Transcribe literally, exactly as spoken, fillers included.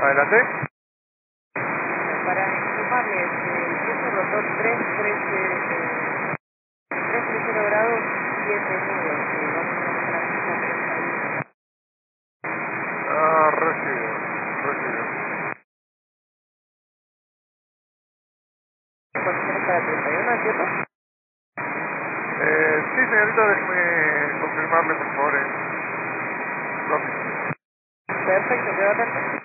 Adelante. Para informarles, eh, el piso rotor tres trece grados, siete nudos, eh, vamos a hacer la pista treinta y uno. Ah, recibido, recibido. Condiciones para treinta y uno, ¿cierto? Eh, sí, señorita, déjeme confirmarle, por favor, en... Perfecto, quedó atento.